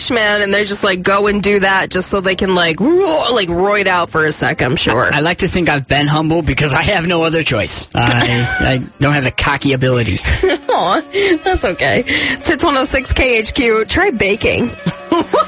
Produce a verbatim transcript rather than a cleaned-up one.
man, and they just like go and do that just so they can like ro- like roid out for a sec, I'm sure. I, I like to think I've been humble because I have no other choice. I, I don't have the cocky ability. Aw, that's okay. It's Hits one oh six K H Q. Try baking.